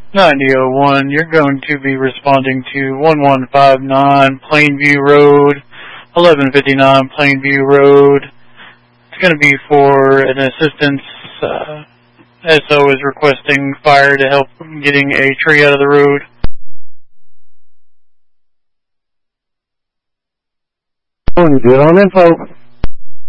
9001, you're going to be responding to 1159 Plainview Road, 1159 Plainview Road. It's going to be for an assistance. SO is requesting fire to help getting a tree out of the road. Good on info.